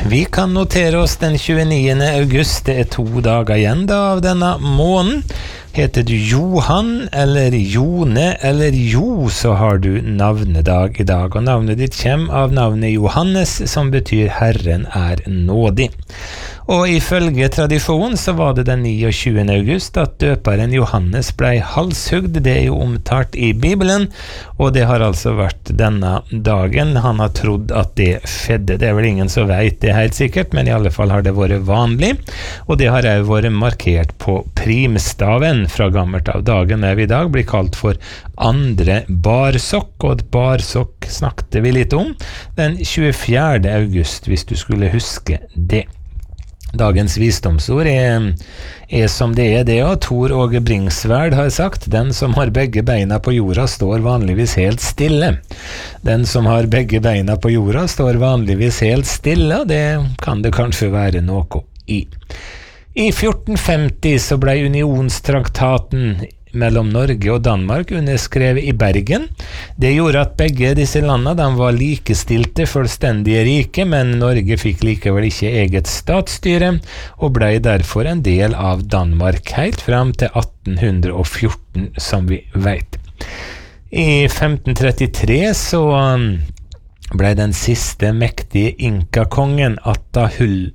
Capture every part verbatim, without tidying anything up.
Vi kan notere oss den tjueniende august, det er to dager igjen da av denne måneden. Heter du Johan, eller Jone, eller Jo, så har du navnedag i dag, og navnet ditt kommer av navnet Johannes, som betyr Herren er nådig. Og ifølge tradisjonen så var det den tjueniende august at døperen Johannes ble halshugd. Det er jo omtalt i Bibelen, og det har altså vært denne dagen han har trodd at det skjedde. Det er vel ingen som vet det helt sikkert, men i alle fall har det vært vanlig, og det har også vært markert på primstaven fra gammelt av. Dagen er vi i dag blir kalt for andre barsokk, og barsokk snakket vi litt om den tjuefjerde august, hvis du skulle huske det. Dagens visdomsord er, er som det er det, og Tor Åge Bringsværd har sagt, den som har begge beina på jorda står vanligvis helt stille. Den som har begge beina på jorda står vanligvis helt stille, og det kan det kanskje være noe i. I fjorten femti så ble unionstraktaten mellom Norge og Danmark underskrevet i Bergen. Det gjorde at begge disse landene de var likestilte, fullstendige rike, men Norge fikk likevel ikke eget statsstyre, og ble derfor en del av Danmark helt frem til atten fjorten, som vi vet. I femten trettitre så ble den siste mektige inkakongen Atahul,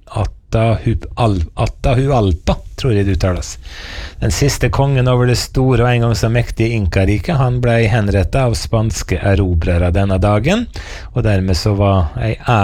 Atahualpa, tror jeg det uttales. Den siste kongen over det store og en gang så mektige Inka-riket, han ble henrettet av spanske erobrere denne dagen, og dermed så var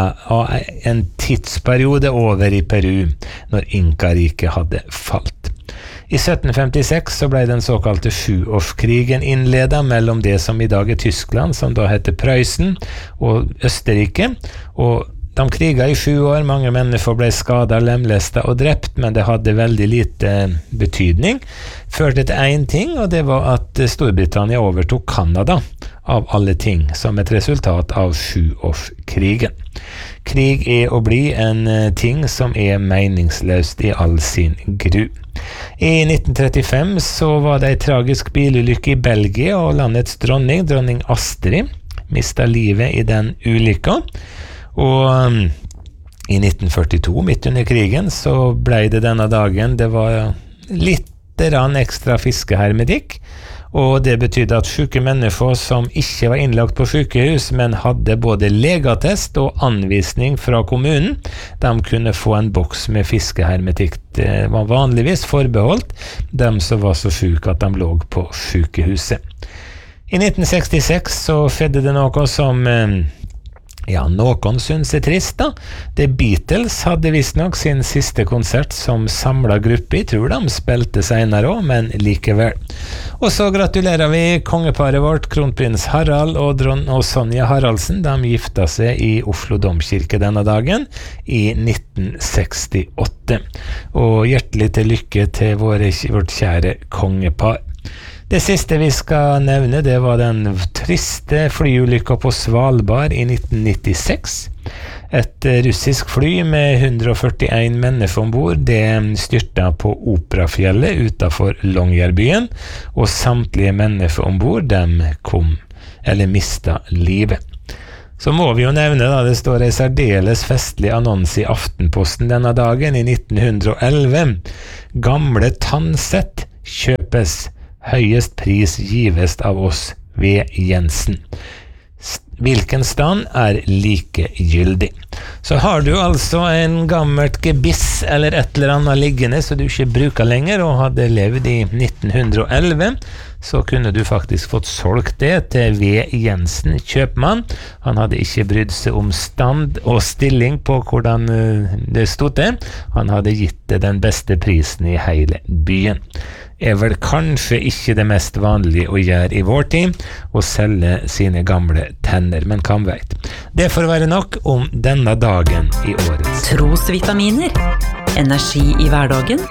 en tidsperiode over i Peru når Inka-riket hadde falt. I sytten femtiseks så ble den såkalte sjuårskrigen innledet mellom det som i dag er Tyskland, som da heter Prøysen, og Østerrike, og de kriget i sju år, mange mennesker ble skadet, lemlestet og drept, men det hadde veldig lite betydning. Førte til én ting, og det var at Storbritannia overtok Kanada, av alle ting, som et resultat av sjuårskrigen. Krig er å bli en ting som er meningsløst i all sin gru. I nitten trettifem så var det en tragisk bilulykke i Belgia, og landets dronning, dronning Astrid, mistet livet i den ulykka. Og um, i nitten førtito, midt under krigen, så ble det denne dagen, det var litt ekstra fiskehermetikk, og det betydde at syke mennesker som ikke var innlagt på sykehus, men hadde både legeattest og anvisning fra kommunen, de kunne få en boks med fiskehermetikk. Det var vanligvis forbeholdt dem som var så syke at de lå på sykehuset. I nitten sekstiseks så skjedde det noe som ja, noen synes er trist da. The Beatles hadde visstnok sin siste konsert som samlet gruppe. Jeg tror de spilte senere også, men likevel. Og så gratulerer vi kongeparet vårt, kronprins Harald og dronning og Sonja Haraldsen. De gifta seg i Oslo Domkirke denne dagen i nitten sekstiåtte. Og hjertelig til lykke til våre, vårt kjære kongepar. Det siste vi skal nevne, det var den triste flyulykka på Svalbard i nitten nittiseks. Et russisk fly med hundre og førtien mennesker ombord, det styrta på Operafjellet utenfor Longyearbyen, og samtlige mennesker ombord, dem kom, eller mistet livet. Så må vi jo nevne da, det står en særdeles festlig annonse i Aftenposten denne dagen i nitten elleve. Gamle tannsett kjøpes. Høyest pris gives av oss ved Jensen. Hvilken stand er likegyldig. Så har du altså en gammelt gebiss eller et eller annet liggende så du ikke bruker lenger og hadde levd i nitten elleve, så kunne du faktisk fått solgt det til V. Jensen kjøpmann. Han hadde ikke brydd seg om stand og stilling på hvordan det stod til. Han hadde gitt det den beste prisen i hele byen. Er vel kanskje ikke det mest vanlige å gjøre i vår tid, å selge sine gamle tenner, men kan vet. Det får være nok om denne dagen i årets. Trosvitaminer. Energi i hverdagen.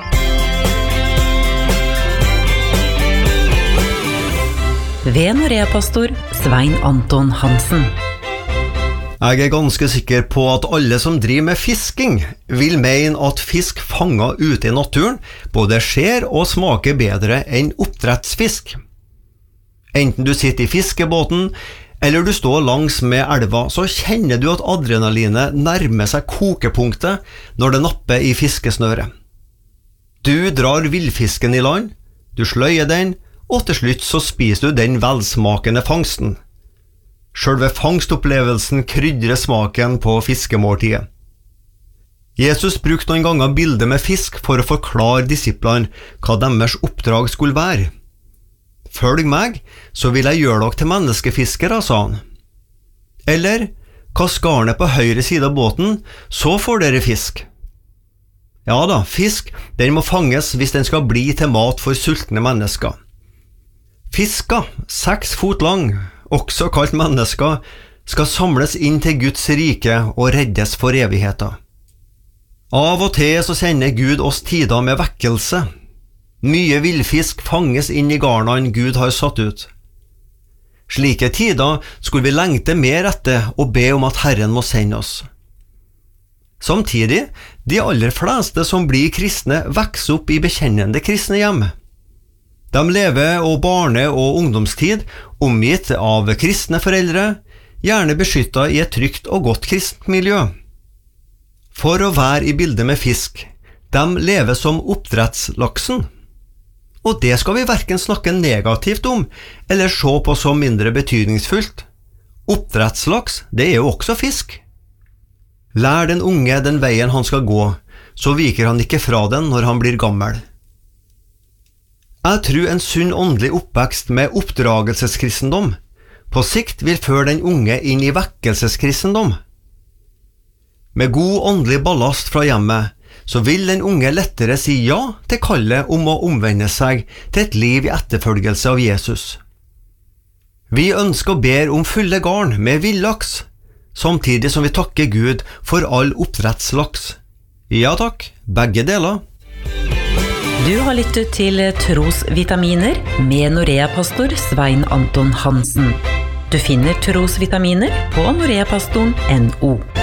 Ved Norea-pastor Svein Anton Hansen. Jeg er ganske sikker på at alle som driver med fisking vil mene at fisk fanget ute i naturen både ser og smaker bedre enn oppdrettsfisk. Enten du sitter i fiskebåten, eller du står langs med elva, så kjenner du at adrenalinet nærmer seg kokepunktet når det napper i fiskesnøret. Du drar villfisken i land, du sløyer den, og til slutt så spiser du den velsmakende fangsten. Selve fangstopplevelsen krydrer smaken på fiskemåltidet. Jesus brukte noen ganger bildet med fisk for å forklare disiplene hva deres oppdrag skulle være. Følg meg, så vil jeg gjøre dere til menneskefiskere, sa han. Eller, kast garnet på høyre side av båten, så får dere fisk. Ja da, fisk, den må fanges hvis den skal bli til mat for sultne mennesker. Fisker, seks fot lang, også kalt mennesker, skal samles inn til Guds rike og reddes for evigheten. Av og til så sender Gud oss tider med vekkelse. Mye villfisk fanges inn i garnene Gud har satt ut. Slike tider skulle vi lengte mer etter og be om at Herren må sende oss. Samtidig, de aller fleste som blir kristne vokser opp i bekjennende kristne hjem. De lever og barne- og ungdomstid omgitt av kristne foreldre, gjerne beskyttet i et trygt og godt kristent miljø. For å være i bildet med fisk, de lever som oppdrettslaksen. Og det skal vi hverken snakke negativt om, eller se på som mindre betydningsfullt. Oppdrettslaks, det er jo også fisk. Lær den unge den veien han skal gå, så viker han ikke fra den når han blir gammel. Jeg tror en sunn åndelig oppvekst med oppdragelseskristendom på sikt vil føre den unge inn i vekkelseskristendom. Med god åndelig ballast fra hjemmet, så vil den unge lettere si ja til kallet om å omvende seg til et liv i etterfølgelse av Jesus. Vi ønsker og ber om fulle garn med villaks, samtidig som vi takker Gud for all oppdrettslaks. Ja takk, begge deler. Du har lyttet til Trosvitaminer med Norea-pastor Svein Anton Hansen. Du finner Trosvitaminer på noreapastoren punktum no.